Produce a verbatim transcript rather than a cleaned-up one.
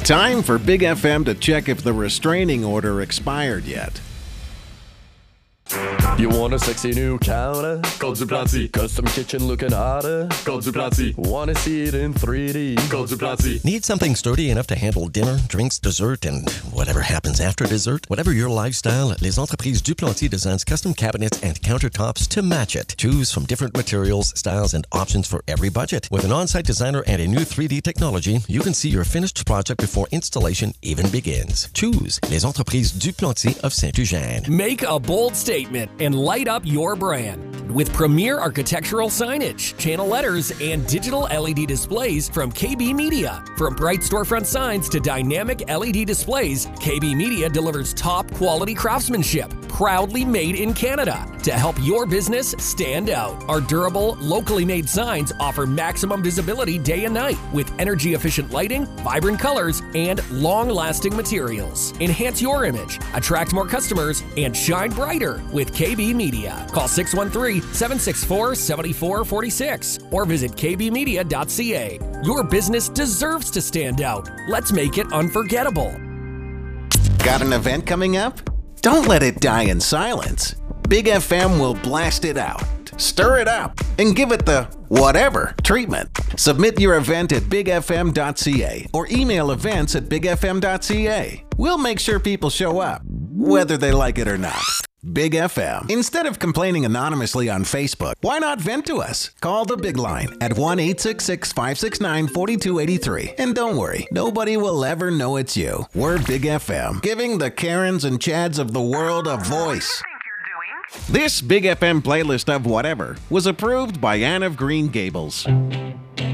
Time for Big F M to check if the restraining order expired yet. You want a sexy new counter? Call Duplanty. Custom kitchen looking hotter? Call Duplanty. Want to see it in three D? Call Duplanty. Need something sturdy enough to handle dinner, drinks, dessert, and whatever happens after dessert? Whatever your lifestyle, Les Entreprises Duplanty designs custom cabinets and countertops to match it. Choose from different materials, styles, and options for every budget. With an on-site designer and a new three D technology, you can see your finished project before installation even begins. Choose Les Entreprises Duplanty of Saint-Eugène. Make a bold statement and light up your brand with premier architectural signage, channel letters, and digital L E D displays from K B Media. From bright storefront signs to dynamic L E D displays, K B Media delivers top quality craftsmanship, proudly made in Canada, to help your business stand out. Our durable, locally made signs offer maximum visibility day and night with energy-efficient lighting, vibrant colors, and long-lasting materials. Enhance your image, attract more customers, and shine brighter with K B Media. Call six one three, seven six four, seven four four six or visit k b media dot c a. Your business deserves to stand out. Let's make it unforgettable. Got an event coming up? Don't let it die in silence. Big F M will blast it out, stir it up, and give it the whatever treatment. Submit your event at big f m dot c a or email events at big f m dot c a. We'll make sure people show up, whether they like it or not. Big F M. Instead of complaining anonymously on Facebook, why not vent to us? Call the Big Line at one eight six six, five six nine, four two eight three. And don't worry, nobody will ever know it's you. We're Big F M, giving the Karens and Chads of the world a voice. This Big F M playlist of whatever was approved by Anne of Green Gables.